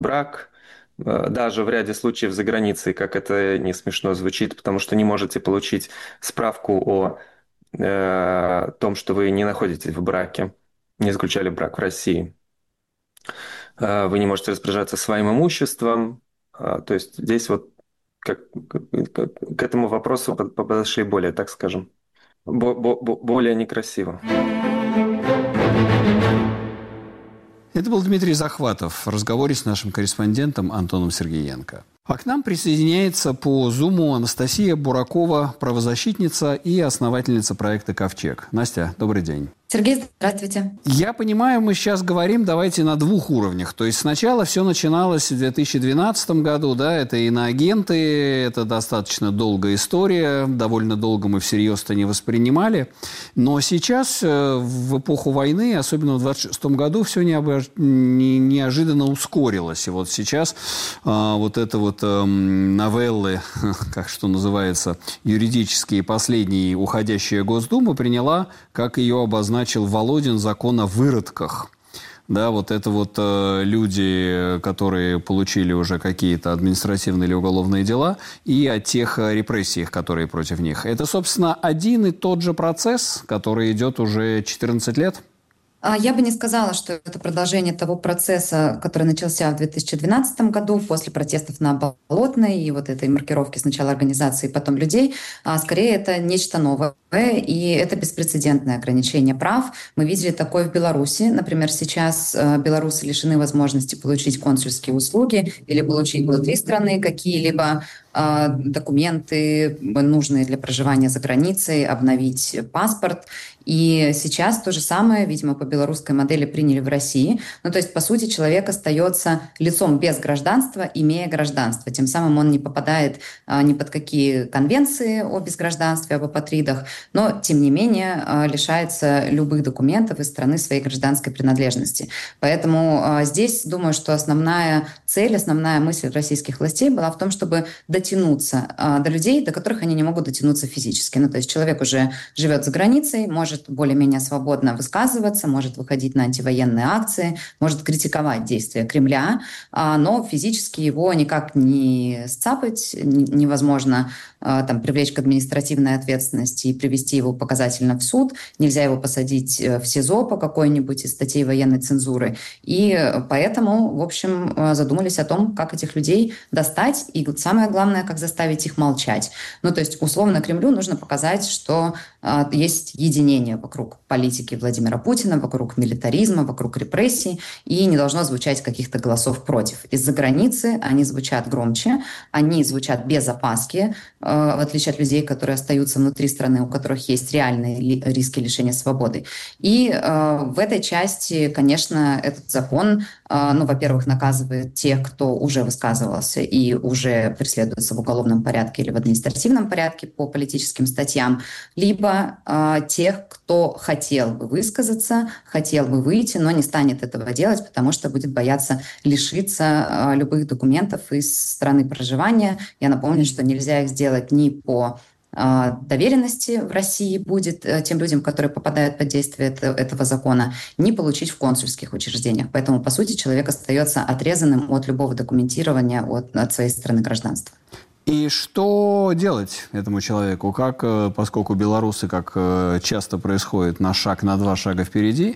брак, даже в ряде случаев за границей, как это не смешно звучит, потому что не можете получить справку о том, что вы не находитесь в браке, не заключали брак в России. Вы не можете распоряжаться своим имуществом. То есть здесь вот к этому вопросу подошли более, так скажем, более некрасиво. Это был Дмитрий Захватов в разговоре с нашим корреспондентом Антоном Сергеенко. А к нам присоединяется по Зуму Анастасия Буракова, правозащитница и основательница проекта «Ковчег». Настя, добрый день. Сергей, здравствуйте. Я понимаю, мы сейчас говорим, давайте на двух уровнях. То есть сначала все начиналось в 2012 году, да, это иноагенты, это достаточно долгая история, довольно долго мы всерьез-то не воспринимали. Но сейчас, в эпоху войны, особенно в 26 году, все неожиданно ускорилось. И вот сейчас вот это вот новеллы, как что называется, юридические, последние, уходящая Госдума приняла, как ее обозначил Володин, закон о выродках. Да, вот это вот люди, которые получили уже какие-то административные или уголовные дела, и о тех репрессиях, которые против них. Это, собственно, один и тот же процесс, который идет уже 14 лет. Я бы не сказала, что это продолжение того процесса, который начался в 2012 году после протестов на Болотной и вот этой маркировки сначала организации, потом людей. Скорее, это нечто новое, и это беспрецедентное ограничение прав. Мы видели такое в Беларуси. Например, сейчас белорусы лишены возможности получить консульские услуги или получить внутри страны какие-либо документы, нужные для проживания за границей, обновить паспорт. И сейчас то же самое, видимо, по белорусской модели приняли в России. Ну, то есть, по сути, человек остается лицом без гражданства, имея гражданство. Тем самым он не попадает ни под какие конвенции о безгражданстве, об апатридах, но, тем не менее, лишается любых документов из страны своей гражданской принадлежности. Поэтому здесь, думаю, что основная цель, основная мысль российских властей была в том, чтобы дотянуться до людей, до которых они не могут дотянуться физически. Ну, то есть человек уже живет за границей, может более-менее свободно высказываться, может выходить на антивоенные акции, может критиковать действия Кремля, но физически его никак не сцапать, невозможно там, привлечь к административной ответственности и привести его показательно в суд, нельзя его посадить в СИЗО по какой-нибудь из статей военной цензуры. И поэтому, в общем, задумались о том, как этих людей достать, и самое главное, как заставить их молчать. Ну, то есть, условно, Кремлю нужно показать, что есть единение вокруг политики Владимира Путина, вокруг милитаризма, вокруг репрессий, и не должно звучать каких-то голосов против. Из-за границы они звучат громче, они звучат без опаски, в отличие от людей, которые остаются внутри страны, у которых есть реальные риски лишения свободы. И в этой части, конечно, этот закон, ну, во-первых, наказывает тех, кто уже высказывался и уже преследуется в уголовном порядке или в административном порядке по политическим статьям, либо тех, кто хотел бы высказаться, хотел бы выйти, но не станет этого делать, потому что будет бояться лишиться любых документов из страны проживания. Я напомню, что нельзя их сделать ни по доверенности в России будет тем людям, которые попадают под действие этого закона, не получить в консульских учреждениях. Поэтому, по сути, человек остается отрезанным от любого документирования от своей страны гражданства. И что делать этому человеку? Как, поскольку белорусы, как часто происходит, на шаг, на два шага впереди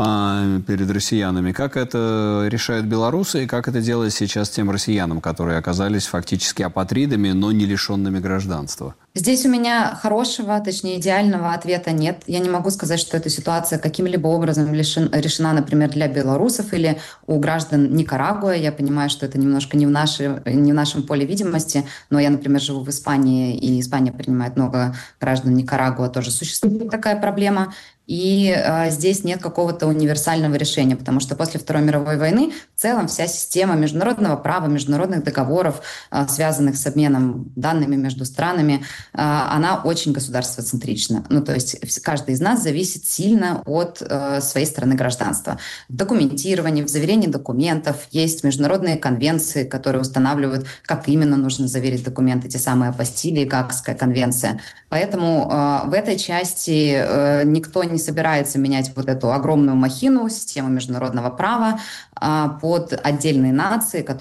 перед россиянами, как это решают белорусы и как это делать сейчас тем россиянам, которые оказались фактически апатридами, но не лишенными гражданства? Здесь у меня хорошего, точнее идеального ответа нет. Я не могу сказать, что эта ситуация каким-либо образом решена, например, для белорусов или у граждан Никарагуа. Я понимаю, что это немножко не в нашем поле видимости, но я, например, живу в Испании, и Испания принимает много граждан Никарагуа, тоже существует такая проблема. И здесь нет какого-то универсального решения, потому что после Второй мировой войны в целом вся система международного права, международных договоров, связанных с обменом данными между странами, она очень государствоцентрична. Ну, то есть каждый из нас зависит сильно от своей страны гражданства. В документировании, в заверении документов есть международные конвенции, которые устанавливают, как именно нужно заверить документы, те самые апостили, Гаагская конвенция. Поэтому в этой части никто не собирается менять вот эту огромную махину, систему международного права под отдельные нации,